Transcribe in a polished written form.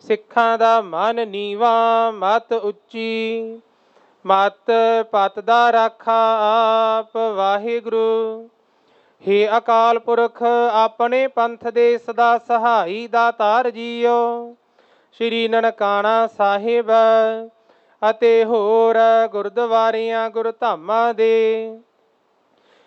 ਸਿੱਖਾਂ ਦਾ ਮਨ ਨੀਵਾ ਮਤ ਉੱਚੀ। ਮਤ ਪਤ ਦਾ ਰਾਖਾ ਆਪ ਵਾਹਿਗੁਰੂ। ਹੇ ਅਕਾਲ ਪੁਰਖ ਆਪਣੇ ਪੰਥ ਦੇ ਸਦਾ ਸਹਾਈ ਦਾਤਾਰ ਜੀਓ। ਸ਼੍ਰੀ ਨਨਕਾਣਾ ਸਾਹਿਬ ਅਤੇ ਹੋਰ ਗੁਰਦੁਆਰਿਆਂ ਗੁਰਧਾਮਾਂ ਦੇ